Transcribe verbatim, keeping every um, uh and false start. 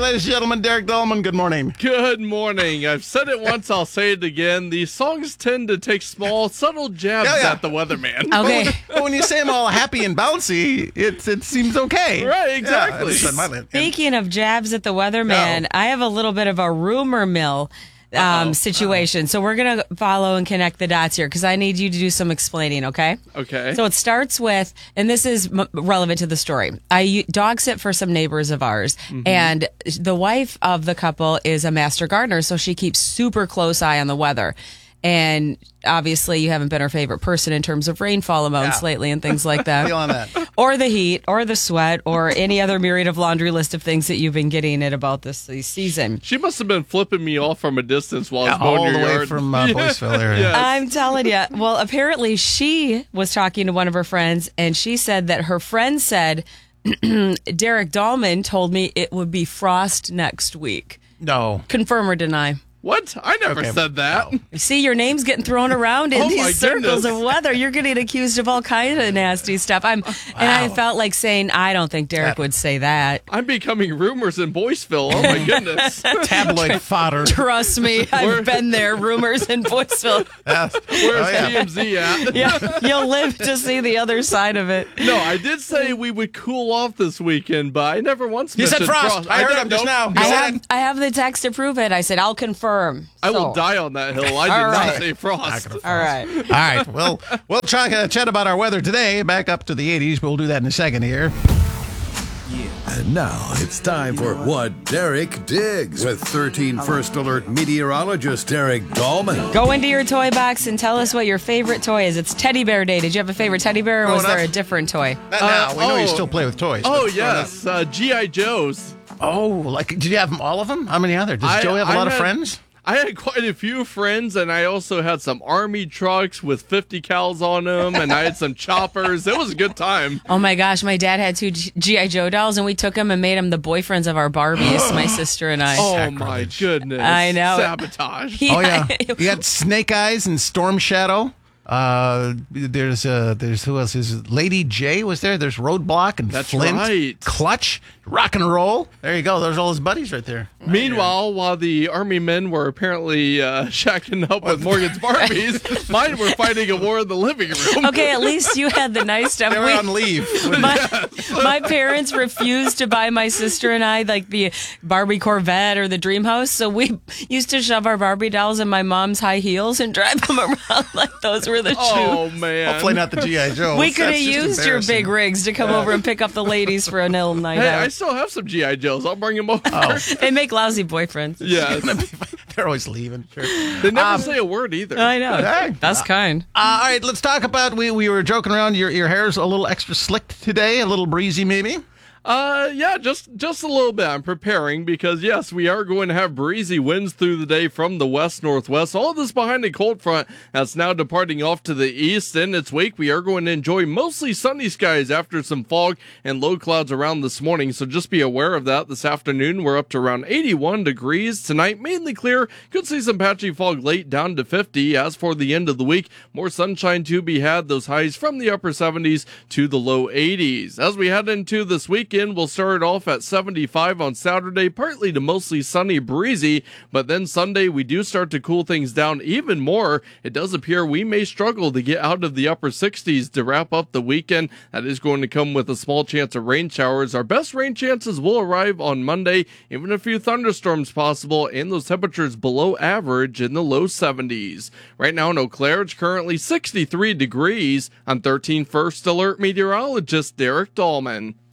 ladies and gentlemen. Derek Dahlman, good morning. Good morning. I've said it once, I'll say it again. These songs tend to take small, subtle jabs Yeah, yeah. at the weatherman. Okay. But when you say them all happy and bouncy, it, it seems okay. Right, Yeah, exactly. at least on my list. Speaking of jabs at the weatherman, No. I have a little bit of a rumor mill um, situation. So we're going to follow and connect the dots here because I need you to do some explaining, okay? Okay. So it starts with, and this is m- relevant to the story. I u- dog sit for some neighbors of ours, and the wife of the couple is a master gardener, so she keeps super close eye on the weather. And obviously, you haven't been her favorite person in terms of rainfall amounts Yeah. lately and things like that. Feel on that. Or the heat, or the sweat, or any other myriad of laundry list of things that you've been getting at about this season. She must have been flipping me off from a distance while I was Yeah, mowing all your the way yard. from uh, Yeah. Boyceville area. Yes. I'm telling you. Well, apparently she was talking to one of her friends, and she said that her friend said, Derek Dahlman told me it would be frost next week. No. Confirm or deny? What? I never Okay. said that. You see, your name's getting thrown around in Oh, my these circles goodness. of weather. You're getting accused of all kinds of nasty stuff. I'm, and I felt like saying, I don't think Derek would say that. I'm becoming rumors in Boyceville. Oh, my goodness. Tabloid fodder. Trust me, Where- I've been there. Rumors in Boyceville. Yeah. Where's Oh, yeah. T M Z at? Yeah, you'll live to see the other side of it. No, I did say we would cool off this weekend, but I never once You said mentioned frost. I heard did- him just nope. now. I You said have, it. I have the text to prove it. I said, I'll confirm. I will So, die on that hill. I did All not right. say frost. All right. All right. Well, we'll try to chat about our weather today. Back up to the eighties. We'll do that in a second here. And now it's time for What Derek Digs with thirteen First Alert meteorologist Derek Dahlman. Go into your toy box and tell us what your favorite toy is. It's Teddy Bear Day. Did you have a favorite teddy bear, or No, was not- there a different toy? Not now. We know you oh. still play with toys. Oh, but- yes. Uh, G I. Joes. Oh, like, did you have them, all of them? How many other? Does I- Joey have a I lot of had- friends? I had quite a few friends, and I also had some army trucks with fifty cals on them, and I had some choppers. It was a good time. Oh my gosh, my dad had two G I. Joe dolls, and we took them and made them the boyfriends of our Barbies, my sister and I. Oh, my Sacrilege. goodness. I know. Sabotage. Oh, yeah. You got Snake Eyes and Storm Shadow. Uh, there's uh, there's who else is Lady J was there? There's Roadblock and That's Flint, right. Clutch, Rock and Roll. There you go. There's all his buddies right there. Meanwhile, while the army men were apparently uh, shacking up with Morgan's Barbies, mine were fighting a war in the living room. Okay, at least you had the nice stuff. They were We- on leave. my, my parents refused to buy my sister and I like the Barbie Corvette or the Dream House, so we used to shove our Barbie dolls in my mom's high heels and drive them around like those were the shoes. Oh, man. Hopefully not the G I. Joe. We could have That's just used your embarrassing. big rigs to come over and pick up the ladies for a little night Hey, I out. still have some G I. Joes. I'll bring them over. Oh. They make lousy boyfriends. Yes. They're always leaving. Sure. They never Um, say a word either. I know. Hey. That's kind. Uh, all right, let's talk about. We we were joking around. Your your hair's a little extra slicked today, a little breezy, maybe. Uh, yeah, just just a little bit. I'm preparing because, yes, we are going to have breezy winds through the day from the west-northwest. All this behind a cold front that's now departing off to the east. In its wake, we are going to enjoy mostly sunny skies after some fog and low clouds around this morning. So just be aware of that. This afternoon, we're up to around eighty-one degrees. Tonight, mainly clear. Could see some patchy fog late down to fifty. As for the end of the week, more sunshine to be had. Those highs from the upper seventies to the low eighties. As we head into this weekend, we'll start off at seventy-five on Saturday, partly to mostly sunny, breezy, but then Sunday we do start to cool things down even more. It does appear we may struggle to get out of the upper sixties to wrap up the weekend. That is going to come with a small chance of rain showers. Our best rain chances will arrive on Monday, even a few thunderstorms possible, and those temperatures below average in the low seventies. Right now in Eau Claire, it's currently sixty-three degrees. I'm thirteen First Alert meteorologist Derek Dahlman.